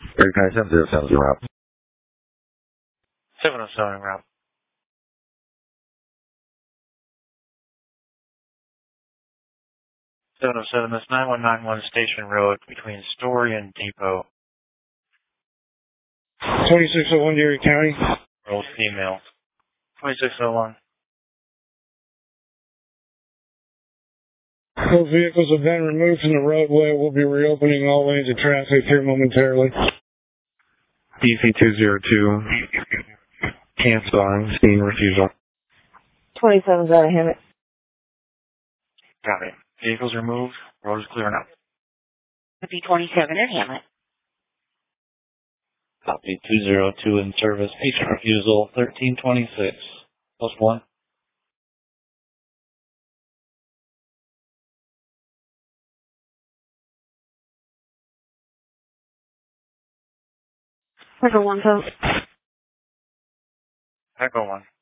Recognition 070 route. 707 route. 707, that's 9191 Station Road between Story and Depot. 2601 Erie County. Road female. 2601. Those vehicles have been removed from the roadway. We'll be reopening all lanes of traffic here momentarily. DC-202, canceling, steam refusal. 27's out of Hammett. Got it. Vehicles removed. Road is clear now. B27 at Hamlet. Copy 202 in service. Patient refusal 1326. +1. Echo 1 code. Echo 1.